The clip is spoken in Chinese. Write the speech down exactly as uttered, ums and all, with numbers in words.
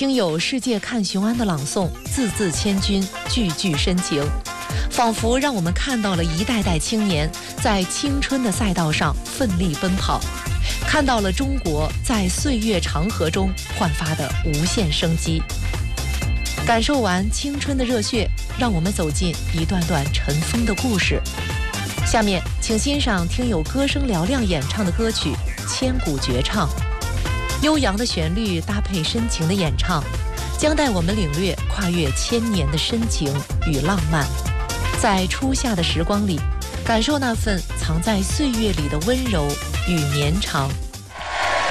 听友世界看雄安的朗诵，字字千钧，句句深情，仿佛让我们看到了一代代青年在青春的赛道上奋力奔跑，看到了中国在岁月长河中焕发的无限生机。感受完青春的热血，让我们走进一段段尘封的故事。下面请欣赏听友歌声嘹亮演唱的歌曲《千古绝唱》，悠扬的旋律搭配深情的演唱，将带我们领略跨越千年的深情与浪漫，在初夏的时光里，感受那份藏在岁月里的温柔与绵长。